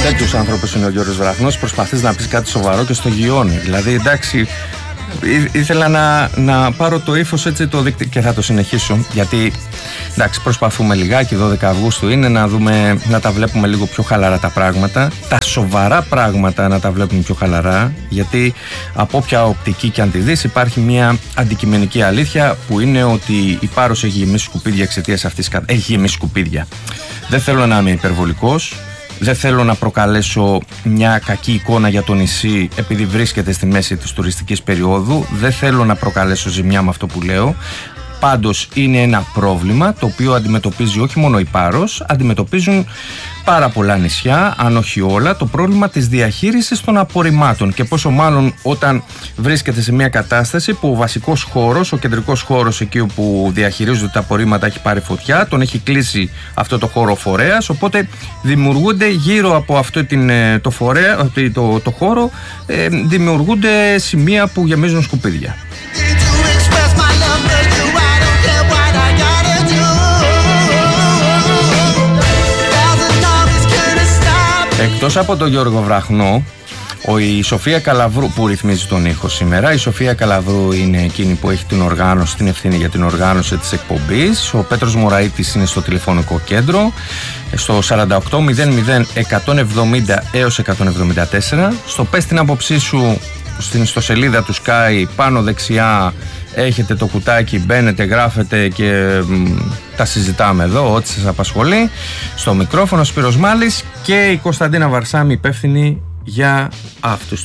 Τέτοιος άνθρωπος είναι ο Γιώργος Βραχνός. Προσπαθείς να πεις κάτι σοβαρό και στο γιώνει. Δηλαδή, εντάξει, ήθελα να πάρω το ύφος έτσι το δίκτυο και θα το συνεχίσω. Γιατί, εντάξει, προσπαθούμε λιγάκι. 12 Αυγούστου είναι να τα βλέπουμε λίγο πιο χαλαρά τα πράγματα. Τα σοβαρά πράγματα να τα βλέπουμε πιο χαλαρά. Γιατί από όποια οπτική και αν τη δεις, υπάρχει μια αντικειμενική αλήθεια που είναι ότι η Πάρος έχει γεμίσει σκουπίδια εξαιτίας αυτής. Έχει γεμίσει σκουπίδια. Δεν θέλω να είμαι υπερβολικός. Δεν θέλω να προκαλέσω μια κακή εικόνα για το νησί επειδή βρίσκεται στη μέση της τουριστικής περίοδου. Δεν θέλω να προκαλέσω ζημιά με αυτό που λέω. Πάντως είναι ένα πρόβλημα το οποίο αντιμετωπίζει όχι μόνο η Πάρος, αντιμετωπίζουν πάρα πολλά νησιά, αν όχι όλα, το πρόβλημα της διαχείρισης των απορριμμάτων. Και πόσο μάλλον όταν βρίσκεται σε μια κατάσταση που ο βασικός χώρος, ο κεντρικός χώρος εκεί όπου διαχειρίζονται τα απορρίμματα έχει πάρει φωτιά, τον έχει κλείσει αυτό το χώρο φορέας, οπότε δημιουργούνται γύρω από αυτό το χώρο δημιουργούνται σημεία που γεμίζουν σκουπίδια. Εκτός από τον Γιώργο Βραχνό, η Σοφία Καλαβρού που ρυθμίζει τον ήχο σήμερα, η Σοφία Καλαβρού είναι εκείνη που έχει την ευθύνη για την οργάνωση της εκπομπής. Ο Πέτρος Μωραΐτης είναι στο τηλεφωνικό κέντρο, στο 48 00 170 έως 174. Στο πες την άποψή σου στην ιστοσελίδα του Sky, πάνω δεξιά έχετε το κουτάκι, μπαίνετε, γράφετε και τα συζητάμε εδώ, ό,τι σας απασχολεί. Στο μικρόφωνο Σπύρος Μάλης και η Κωνσταντίνα Βαρσάμη, υπεύθυνη για αυτούς τους